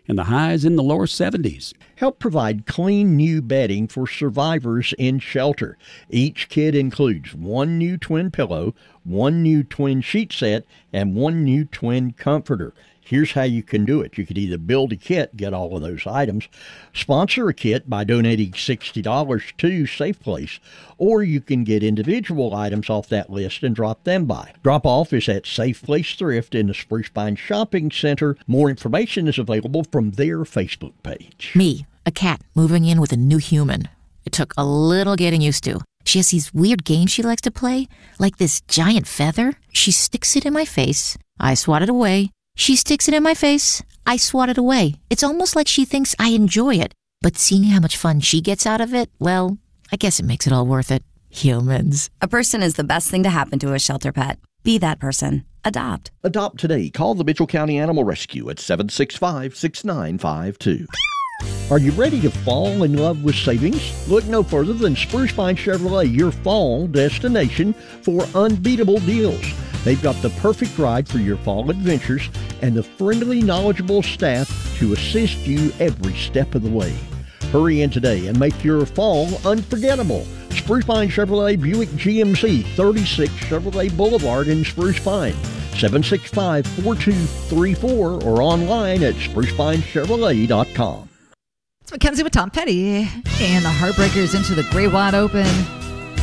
and the highs in the lower 70s. Help provide clean new bedding for survivors in shelter. Each kit includes one new twin pillow, one new twin sheet set, and one new twin comforter. Here's how you can do it. You could either build a kit, get all of those items, sponsor a kit by donating $60 to Safe Place, or you can get individual items off that list and drop them by. Drop-off is at Safe Place Thrift in the Spruce Pine Shopping Center. More information is available from their Facebook page. Me, a cat moving in with a new human. It took a little getting used to. She has these weird games she likes to play, like this giant feather. She sticks it in my face. I swat it away. She sticks it in my face. I swat it away. It's almost like she thinks I enjoy it. But seeing how much fun she gets out of it, well, I guess it makes it all worth it. Humans. A person is the best thing to happen to a shelter pet. Be that person. Adopt. Adopt today. Call the Mitchell County Animal Rescue at 765-6952. Are you ready to fall in love with savings? Look no further than Spruce Pine Chevrolet, your fall destination for unbeatable deals. They've got the perfect ride for your fall adventures and the friendly, knowledgeable staff to assist you every step of the way. Hurry in today and make your fall unforgettable. Spruce Pine Chevrolet Buick GMC, 36 Chevrolet Boulevard in Spruce Pine. 765-4234 or online at sprucepinechevrolet.com. It's Mackenzie with Tom Petty, and the Heartbreakers into the Great Wide Open.